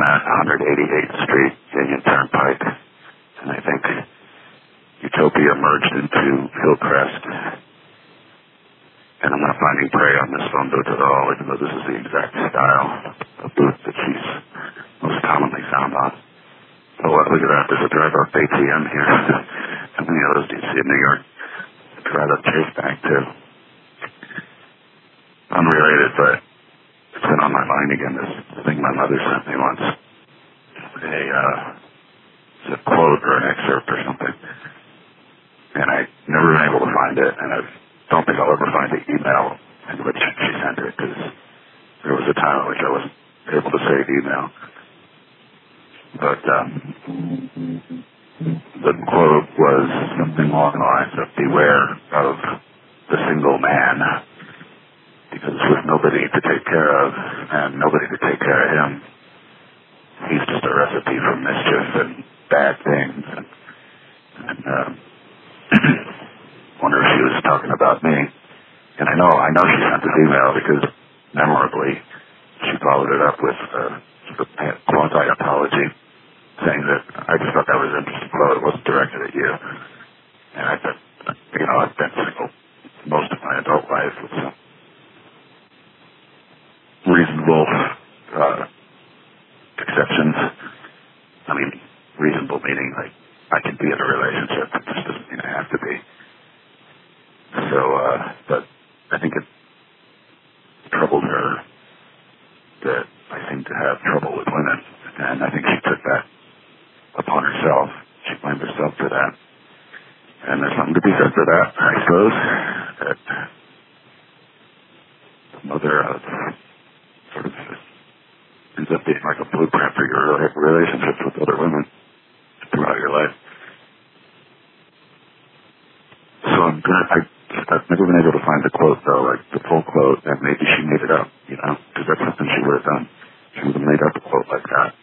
at 188th Street, Union Turnpike, and I think Utopia merged into Hillcrest. And I'm not finding prey on this phone booth at all, even though this is the exact style of booth that she's most commonly found on. Oh, look at that. There's a drive-up ATM here. How many of those do you see in New York? A drive-up Chase Bank, too. Unrelated, but it's been on my mind again, this thing my mother sent me once. It's a quote or an excerpt or something. And I never been able to find it, and I don't think I'll ever find the email in which she sent it, because there was a time in which I wasn't able to save email. But the quote was something along the lines of, beware of the single man, because with nobody to take care of and nobody to take care of him, he's just a recipe for mischief and bad things. And wonder if she was talking about me. And I know she sent this email because memorably she followed it up with sort of quasi-apology, saying that I just thought that was an interesting quote. It wasn't directed at you. And I thought, I've been single most of my adult life with some reasonable exceptions. I mean, reasonable meaning like I can be in a relationship. It just doesn't mean I have to be. So, but I think it troubled her that I seem to have trouble with women, and I think she took that upon herself. She blamed herself for that. And there's something to be said for that, I suppose, that the mother of sort of ends up being like a blueprint for your relationships with other women throughout your life. So I've never been able to find the quote, though, like the full quote, and maybe she made it up, because that's something she would have done. She would have made up a quote like that.